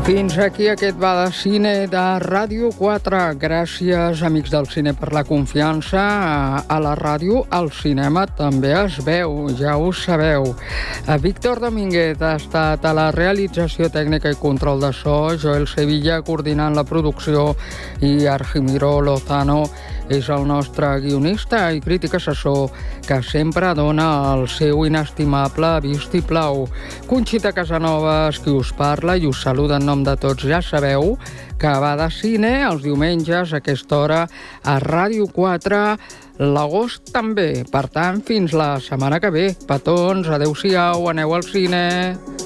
Fins aquí aquest va de cine de Ràdio 4. Gràcies, amics del cine, per la confiança. A la ràdio, al cinema també es veu, ja ho sabeu. Víctor Domínguez ha estat a la realització tècnica i control de so, Joel Sevilla coordinant la producció i Argimiro Lozano és el nostre guionista i crític assessor que sempre dona el seu inestimable vistiplau. Conxita Casanovas, qui us parla i us saluda en nom de tots. Ja sabeu que va de cine els diumenges a aquesta hora a Ràdio 4, l'agost també. Per tant, fins la setmana que ve. Petons, adeu-siau, aneu al cine.